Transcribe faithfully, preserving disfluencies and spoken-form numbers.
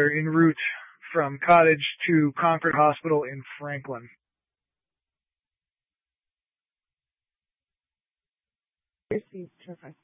are en route from Cottage to Concord Hospital in Franklin. Terrific.